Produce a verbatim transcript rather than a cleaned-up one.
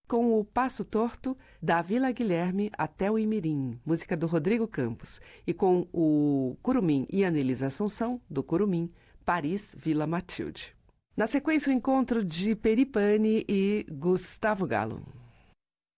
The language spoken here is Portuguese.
com o Passo Torto, da Vila Guilherme até o Imirim, música do Rodrigo Campos, e com o Curumim e Anelisa Assunção, do Curumim, Paris, Vila Matilde. Na sequência, o encontro de Peripane e Gustavo Galo.